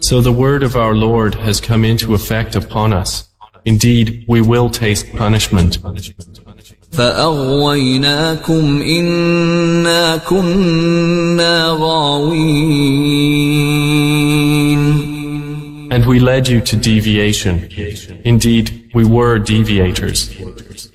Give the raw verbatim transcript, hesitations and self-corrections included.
So the word of our Lord has come into effect upon us. Indeed, we will taste punishment. فَأَغْوَيْنَاكُمْ إِنَّا كُنَّا غَاوِينَ And we led you to deviation. Indeed, we were deviators.